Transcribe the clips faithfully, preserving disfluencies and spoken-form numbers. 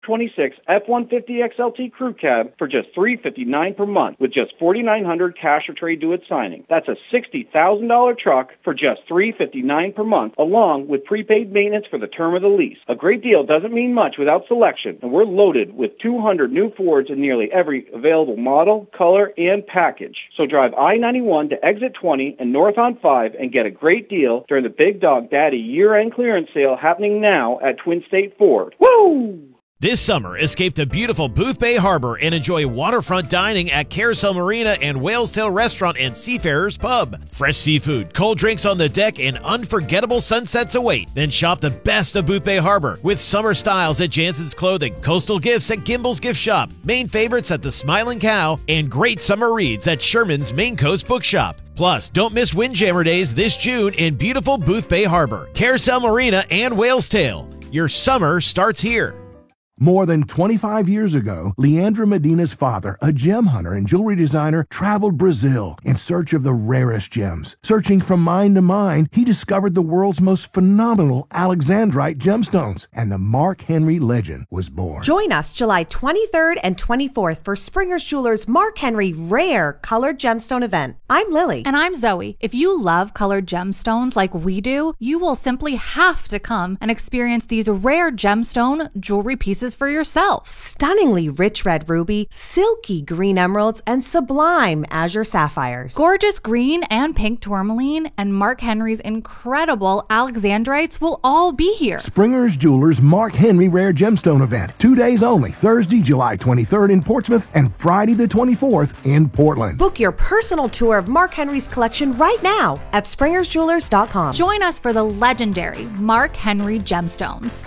twenty-six F one fifty X L T Crew Cab for just three hundred fifty-nine dollars per month with just four thousand nine hundred dollars cash or trade due at signing. That's a sixty thousand dollars truck for just three hundred fifty-nine dollars per month, along with prepaid maintenance for the term of the lease. A great deal doesn't mean much without selection, and we're loaded with two hundred new Fords in nearly every available model, color, and package. So drive I ninety-one to exit twenty and north on five and get a great deal during the Big Dog Daddy year-end clearance sale happening now at Twin State Ford. Woo! This summer, escape to beautiful Boothbay Harbor and enjoy waterfront dining at Carousel Marina and Whalestail Restaurant and Seafarers Pub. Fresh seafood, cold drinks on the deck, and unforgettable sunsets await. Then shop the best of Boothbay Harbor with summer styles at Jansen's Clothing, coastal gifts at Gimbel's Gift Shop, main favorites at the Smiling Cow, and great summer reads at Sherman's Main Coast Bookshop. Plus, don't miss Windjammer Days this June in beautiful Boothbay Harbor, Carousel Marina, and Whalestail. Your summer starts here. More than twenty-five years ago, Leandra Medina's father, a gem hunter and jewelry designer, traveled Brazil in search of the rarest gems. Searching from mine to mine, he discovered the world's most phenomenal Alexandrite gemstones, and the Mark Henry legend was born. Join us July twenty-third and twenty-fourth for Springer's Jewelers' Mark Henry Rare Colored Gemstone event. I'm Lily. And I'm Zoe. If you love colored gemstones like we do, you will simply have to come and experience these rare gemstone jewelry pieces for yourself. Stunningly rich red ruby, silky green emeralds, and sublime azure sapphires. Gorgeous green and pink tourmaline and Mark Henry's incredible Alexandrites will all be here. Springer's Jewelers' Mark Henry Rare Gemstone event. Two days only. Thursday, July twenty-third in Portsmouth and Friday the twenty-fourth in Portland. Book your personal tour of Mark Henry's collection right now at springers jewelers dot com. Join us for the legendary Mark Henry Gemstones.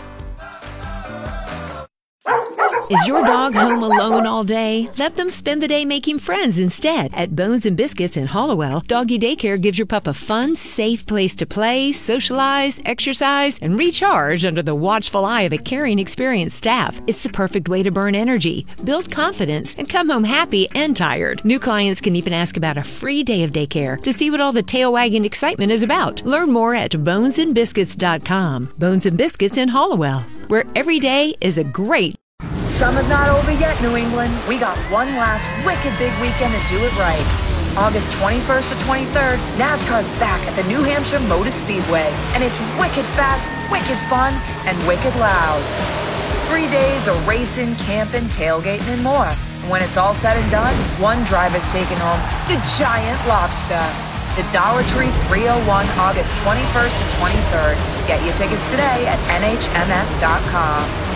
Is your dog home alone all day? Let them spend the day making friends instead. At Bones and Biscuits in Hollowell, Doggy Daycare gives your pup a fun, safe place to play, socialize, exercise, and recharge under the watchful eye of a caring, experienced staff. It's the perfect way to burn energy, build confidence, and come home happy and tired. New clients can even ask about a free day of daycare to see what all the tail-wagging excitement is about. Learn more at bones and biscuits dot com. Bones and Biscuits in Hollowell, where every day is a great Summer's not over yet, New England. We got one last wicked big weekend to do it right. August twenty-first to twenty-third, NASCAR's back at the New Hampshire Motor Speedway, and it's wicked fast, wicked fun, and wicked loud. Three days of racing, camping, tailgating, and more. And when it's all said and done, one driver's taking home the giant lobster. The Dollar Tree three oh one, August twenty-first to twenty-third. Get your tickets today at N H M S dot com.